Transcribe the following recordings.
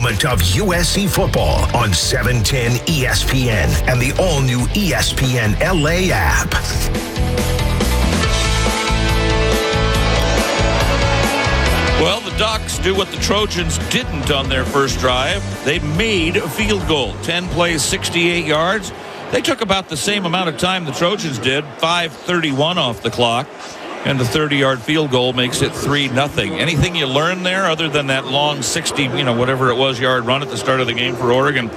moment of USC football on 710 ESPN and the all-new ESPN LA app. Well, the Ducks do what the Trojans didn't on their first drive. They made a field goal. 10 plays, 68 yards. They took about the same amount of time the Trojans did, 5:31 off the clock. And the 30-yard field goal makes it 3-0. Anything you learn there other than that long 60, whatever it was, yard run at the start of the game for Oregon?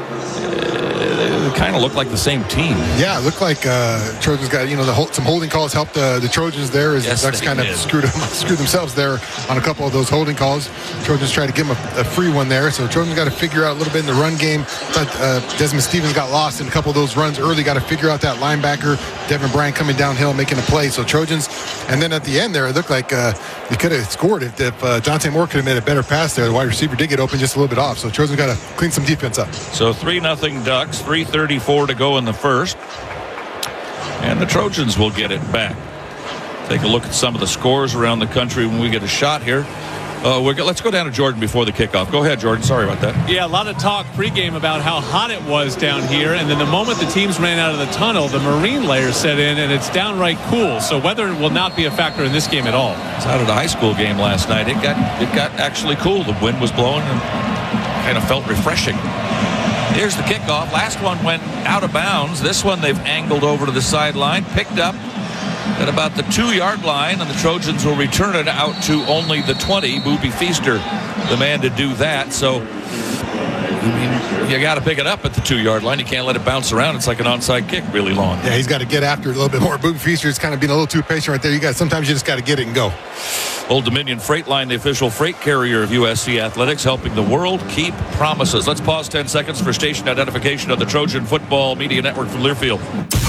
It kind of looked like the same team. Yeah, it looked like Trojans got, some holding calls helped the Trojans there as the Ducks kind of screwed themselves there on a couple of those holding calls. Trojans tried to give them a free one there, so Trojans got to figure out a little bit in the run game. Desmond Stevens got lost in a couple of those runs early, got to figure out that linebacker, Devin Bryant coming downhill, making a play. So Trojans, and then at the end there, it looked like they could have scored if Dante Moore could have made a better pass there. The wide receiver did get open just a little bit off, so Trojans got to clean some defense up. So 3-0 Ducks, 3:34 to go in the first. And the Trojans will get it back. Take a look at some of the scores around the country when we get a shot here. Let's go down to Jordan before the kickoff. Go ahead, Jordan. Sorry about that. Yeah, a lot of talk pregame about how hot it was down here. And then the moment the teams ran out of the tunnel, the marine layer set in, and it's downright cool. So weather will not be a factor in this game at all. I was out at a high school game last night. It got actually cool. The wind was blowing and kind of felt refreshing. Here's the kickoff. Last one went out of bounds. This one they've angled over to the sideline, picked up at about the 2-yard line, and the Trojans will return it out to only the 20. Booby Feaster, the man to do that. So you got to pick it up at the 2-yard line. You can't let it bounce around. It's like an onside kick really long. Yeah, he's got to get after it a little bit more. Booby Feaster is kind of being a little too patient right there. Sometimes you just got to get it and go. Old Dominion Freight Line, the official freight carrier of USC Athletics, helping the world keep promises. Let's pause 10 seconds for station identification of the Trojan Football Media Network from Learfield.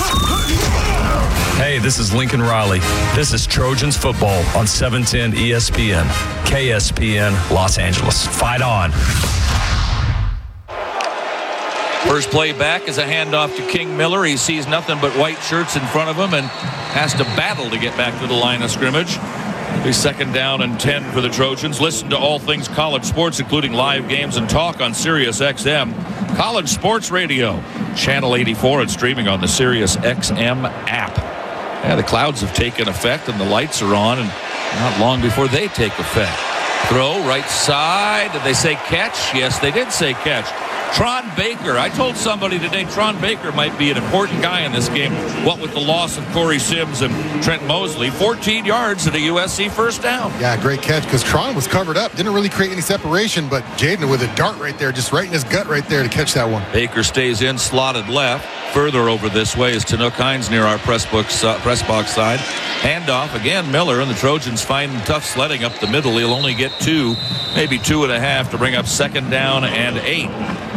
Hey, this is Lincoln Riley. This is Trojans football on 710 ESPN, KSPN, Los Angeles. Fight on. First play back is a handoff to King Miller. He sees nothing but white shirts in front of him and has to battle to get back to the line of scrimmage. It'll be 2nd down and 10 for the Trojans. Listen to all things college sports, including live games and talk on Sirius XM. College Sports Radio, Channel 84, and streaming on the Sirius XM app. Yeah, the clouds have taken effect and the lights are on, and not long before they take effect. Throw, right side. Did they say catch? Yes, they did say catch. Tron Baker. I told somebody today Tron Baker might be an important guy in this game. What with the loss of Corey Sims and Trent Mosley. 14 yards at a USC first down. Yeah, great catch because Tron was covered up. Didn't really create any separation, but Jaden with a dart right there, just right in his gut right there to catch that one. Baker stays in, slotted left. Further over this way is Tanook Hines near our press box side. Handoff again, Miller, and the Trojans find tough sledding up the middle. He'll only get 2, maybe 2.5 to bring up 2nd down and 8.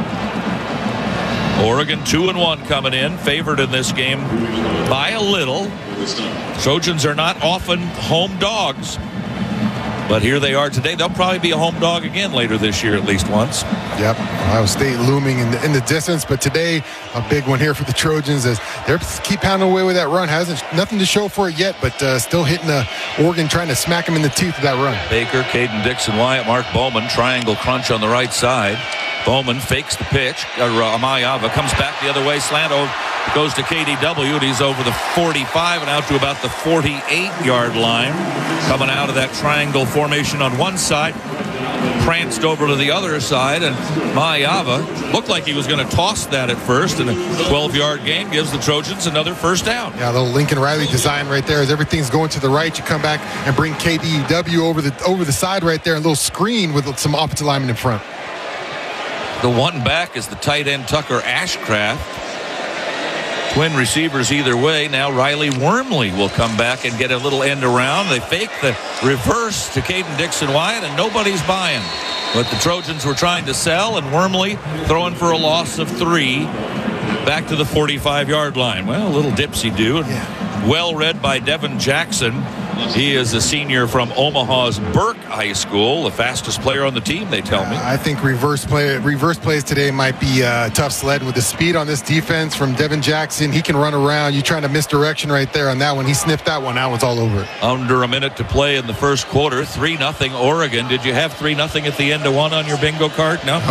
Oregon 2-1 coming in, favored in this game by a little. Trojans are not often home dogs, but here they are today. They'll probably be a home dog again later this year, at least once. Yep, Ohio State looming in the distance, but today a big one here for the Trojans as they keep pounding away with that run. Nothing to show for it yet, but still hitting Oregon, trying to smack them in the teeth with that run. Baker, Caden Dixon, Wyatt, Mark Bowman, triangle crunch on the right side. Bowman fakes the pitch. Amayava comes back the other way. Slant over, goes to KDW, and he's over the 45 and out to about the 48-yard line. Coming out of that triangle formation on one side. Pranced over to the other side, and Mayava looked like he was going to toss that at first, and a 12-yard gain gives the Trojans another first down. Yeah, the Lincoln Riley design right there as everything's going to the right. You come back and bring KDW over the side right there, a little screen with some offensive linemen in front. The one back is the tight end Tucker Ashcraft. Twin receivers either way. Now Riley Wormley will come back and get a little end around. They fake the reverse to Caden Dixon Wyatt, and nobody's buying. But the Trojans were trying to sell, and Wormley throwing for a loss of 3 back to the 45-yard line. Well, a little dipsy-do. Yeah. Well read by Devin Jackson. He is a senior from Omaha's Burke High School, the fastest player on the team, they tell me. I think reverse plays today might be tough sledding with the speed on this defense from Devin Jackson. He can run around. You're trying to misdirection right there on that one. He sniffed that one. That one's all over it. Under a minute to play in the first quarter. 3-0 Oregon. Did you have 3-0 at the end of one on your bingo card? No?